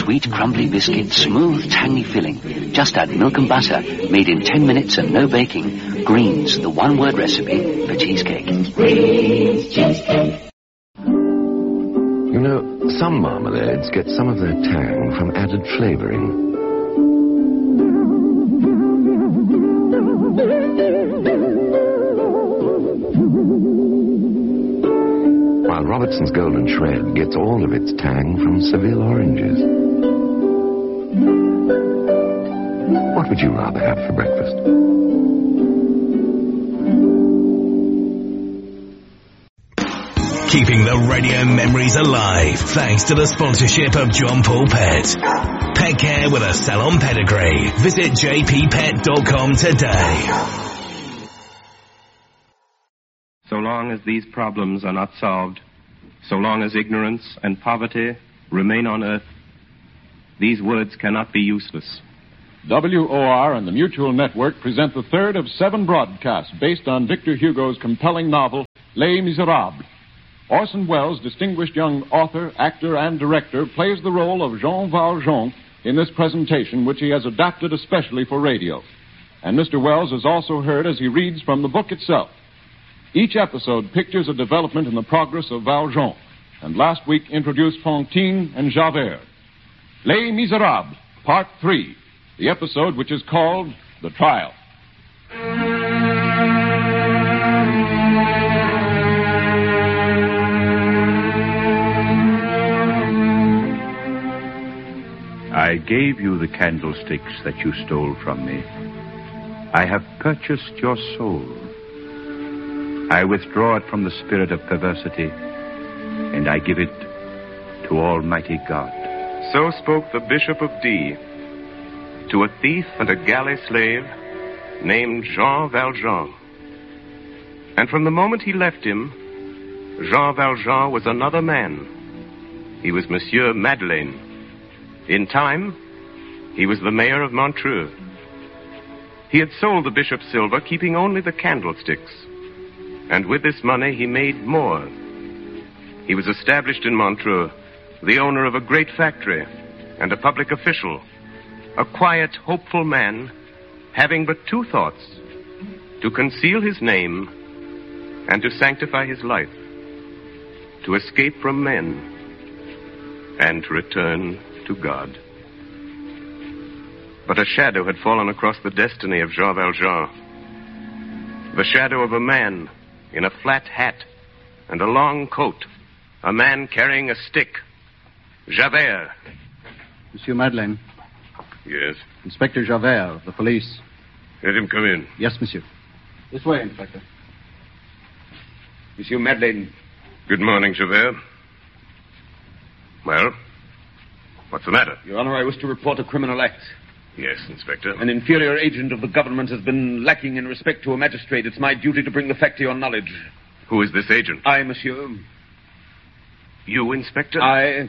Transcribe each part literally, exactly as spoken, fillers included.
Sweet, crumbly biscuit, smooth, tangy filling. Just add milk and butter, made in ten minutes and no baking. Greens, the one-word recipe for cheesecake. Greens cheesecake. You know, some marmalades get some of their tang from added flavoring. While Robertson's Golden Shred gets all of its tang from Seville oranges. What would you rather have for breakfast? Keeping the radio memories alive thanks to the sponsorship of John Paul Pet. Pet care with a salon pedigree. Visit j p pet dot com today. So long as these problems are not solved, so long as ignorance and poverty remain on earth, these words cannot be useless. W O R and the Mutual Network present the third of seven broadcasts based on Victor Hugo's compelling novel, Les Miserables. Orson Welles, distinguished young author, actor, and director, plays the role of Jean Valjean in this presentation, which he has adapted especially for radio. And Mister Welles is also heard as he reads from the book itself. Each episode pictures a development in the progress of Valjean, and last week introduced Fantine and Javert. Les Miserables, Part three, the episode which is called The Trial. I gave you the candlesticks that you stole from me. I have purchased your soul. I withdraw it from the spirit of perversity, and I give it to Almighty God. So spoke the Bishop of D to a thief and a galley slave named Jean Valjean. And from the moment he left him, Jean Valjean was another man. He was Monsieur Madeleine. In time, he was the mayor of Montreux. He had sold the bishop's silver, keeping only the candlesticks. And with this money, he made more. He was established in Montreux, the owner of a great factory and a public official, a quiet, hopeful man, having but two thoughts: to conceal his name and to sanctify his life, to escape from men and to return to God. But a shadow had fallen across the destiny of Jean Valjean. The shadow of a man in a flat hat and a long coat. A man carrying a stick. Javert. Monsieur Madeleine. Yes? Inspector Javert of the police. Let him come in. Yes, monsieur. This way, Inspector. Monsieur Madeleine. Good morning, Javert. Well, what's the matter? Your Honor, I wish to report a criminal act. Yes, Inspector. An inferior agent of the government has been lacking in respect to a magistrate. It's my duty to bring the fact to your knowledge. Who is this agent? I, monsieur. You, Inspector? I.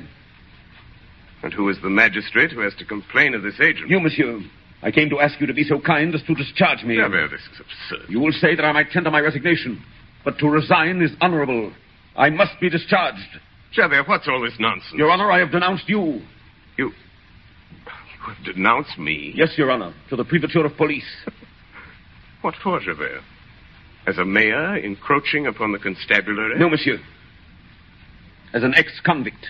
And who is the magistrate who has to complain of this agent? You, monsieur. I came to ask you to be so kind as to discharge me. Javert, this is absurd. You will say that I might tender my resignation, but to resign is honorable. I must be discharged. Javert, what's all this nonsense? Your Honor, I have denounced you. You... You have denounced me? Yes, Your Honor, to the Prefecture of Police. What for, Javert? As a mayor encroaching upon the constabulary? No, monsieur. As an ex-convict.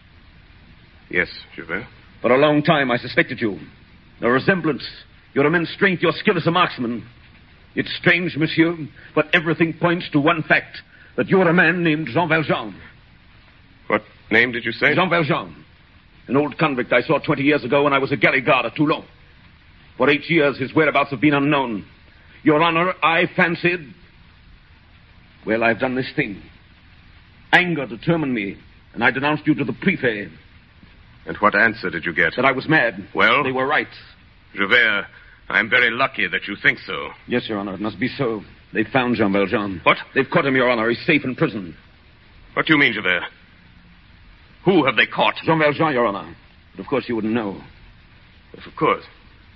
Yes, Javert. For a long time I suspected you. The resemblance, your immense strength, your skill as a marksman. It's strange, monsieur, but everything points to one fact, that you're a man named Jean Valjean. What name did you say? Jean Valjean. An old convict I saw twenty years ago when I was a galley guard at Toulon. For eight years, his whereabouts have been unknown. Your Honor, I fancied... Well, I've done this thing. Anger determined me, and I denounced you to the Prefet. And what answer did you get? That I was mad. Well? They were right. Javert, I'm very lucky that you think so. Yes, Your Honor, it must be so. They've found Jean Valjean. What? They've caught him, Your Honor. He's safe in prison. What do you mean, Javert? Who have they caught? Jean Valjean, Your Honor. But of course you wouldn't know. Yes, of course.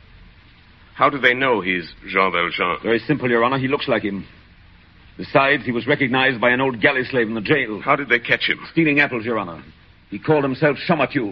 How do they know he's Jean Valjean? Very simple, Your Honor. He looks like him. Besides, he was recognized by an old galley slave in the jail. How did they catch him? Stealing apples, Your Honor. He called himself Champmathieu.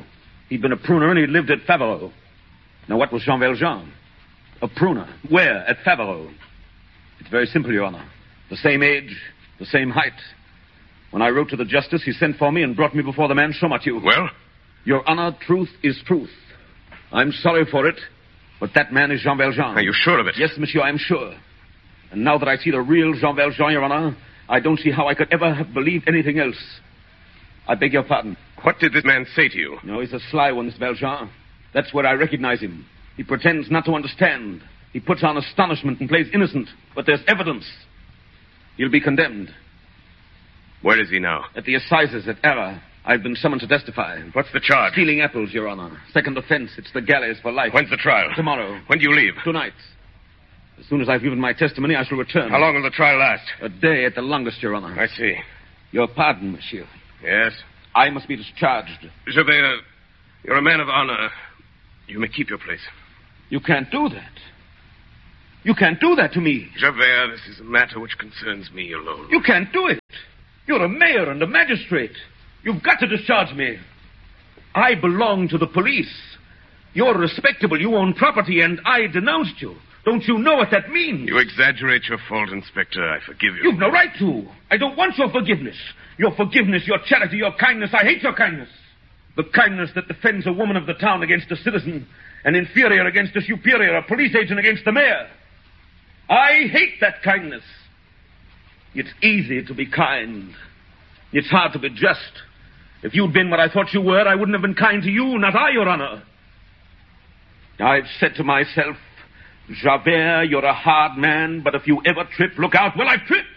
He'd been a pruner and he'd lived at Faverolles. Now, what was Jean Valjean? A pruner. Where? At Faverolles. It's very simple, Your Honor. The same age, the same height. When I wrote to the justice, he sent for me and brought me before the man Champmathieu. Well? Your Honor, truth is truth. I'm sorry for it, but that man is Jean Valjean. Are you sure of it? Yes, monsieur, I'm sure. And now that I see the real Jean Valjean, Your Honor, I don't see how I could ever have believed anything else. I beg your pardon. What did this man say to you? No, he's a sly one, this Valjean. That's where I recognize him. He pretends not to understand. He puts on astonishment and plays innocent. But there's evidence. He'll be condemned. Where is he now? At the assizes at Arras. I've been summoned to testify. What's the charge? Stealing apples, Your Honor. Second offense. It's the galleys for life. When's the trial? Tomorrow. When do you leave? Tonight. As soon as I've given my testimony, I shall return. How long will the trial last? A day at the longest, Your Honor. I see. Your pardon, monsieur. Yes? I must be discharged. Javert, you're a man of honor. You may keep your place. You can't do that. You can't do that to me. Javert, this is a matter which concerns me alone. You can't do it. You're a mayor and a magistrate. You've got to discharge me. I belong to the police. You're respectable. You own property, and I denounced you. Don't you know what that means? You exaggerate your fault, Inspector. I forgive you. You've no right to. I don't want your forgiveness. Your forgiveness, your charity, your kindness. I hate your kindness. The kindness that defends a woman of the town against a citizen, an inferior against a superior, a police agent against the mayor. I hate that kindness. It's easy to be kind. It's hard to be just. If you'd been what I thought you were, I wouldn't have been kind to you, not I, Your Honor. I've said to myself, Javert, you're a hard man, but if you ever trip, look out. Well, I've tripped.